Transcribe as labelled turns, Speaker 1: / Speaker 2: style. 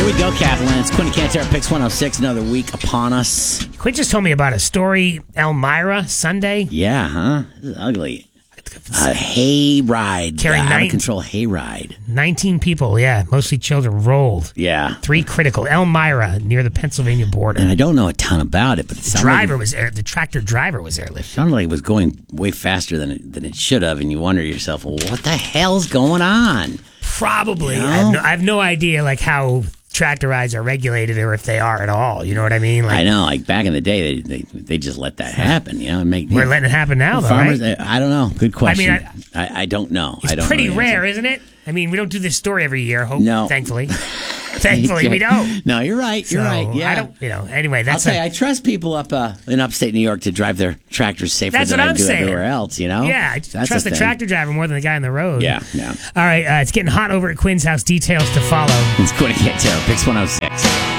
Speaker 1: Here we go, Kathleen. It's Quinn Cantera, Picks 106, another week upon us.
Speaker 2: Quinn just told me about a story, Elmira, Sunday.
Speaker 1: Yeah, huh? This is ugly. A hay ride. Out of control hay ride.
Speaker 2: 19 people, mostly children, rolled.
Speaker 1: Yeah.
Speaker 2: 3 critical. Elmira, near the Pennsylvania border.
Speaker 1: And I don't know a ton about it, but
Speaker 2: the tractor driver was airlifted.
Speaker 1: It sounded like it was going way faster than it should have, and you wonder to yourself, well, what the hell's going on?
Speaker 2: Probably.
Speaker 1: You know?
Speaker 2: I have no idea, how tractor rides are regulated or if they are at all. You know what I mean?
Speaker 1: I know. Back in the day, they just let that happen.
Speaker 2: We're letting it happen now, though,
Speaker 1: farmers,
Speaker 2: right?
Speaker 1: I don't know. Good question.
Speaker 2: I mean,
Speaker 1: I don't know.
Speaker 2: It's pretty rare, isn't it? I mean, we don't do this story every year.
Speaker 1: No.
Speaker 2: Thankfully. Thankfully, we don't.
Speaker 1: No, you're right. You're right. Yeah.
Speaker 2: I don't, anyway, that's
Speaker 1: I trust people up in upstate New York to drive their tractors safer than I do everywhere else,
Speaker 2: Yeah, I trust the tractor driver more than the guy on the road.
Speaker 1: Yeah.
Speaker 2: All right, it's getting hot over at Quinn's house. Details to follow.
Speaker 1: It's Quinn Cantera, Picks 106.